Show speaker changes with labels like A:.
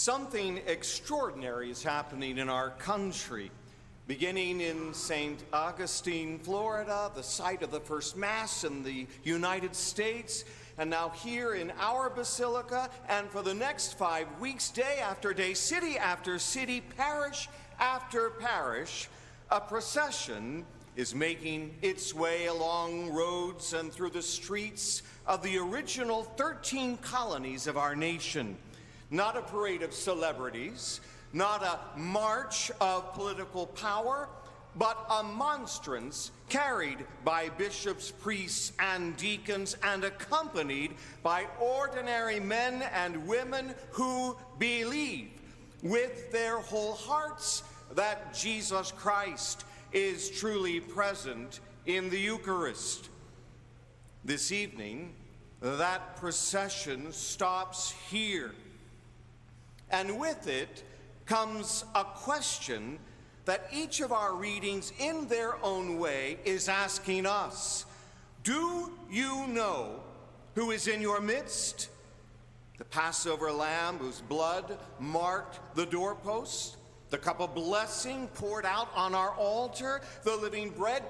A: Something extraordinary is happening in our country. Beginning in St. Augustine, Florida, the site of the first Mass in the United States, and now here in our Basilica, and for the next 5 weeks, day after day, city after city, parish after parish, a procession is making its way along roads and through the streets of the original 13 colonies of our nation. Not a parade of celebrities, not a march of political power, but a monstrance carried by bishops, priests, and deacons, and accompanied by ordinary men and women who believe with their whole hearts that Jesus Christ is truly present in the Eucharist. This evening, that procession stops here, and with it comes a question that each of our readings in their own way is asking us. Do you know who is in your midst? The Passover lamb whose blood marked the doorpost, the cup of blessing poured out on our altar, the living bread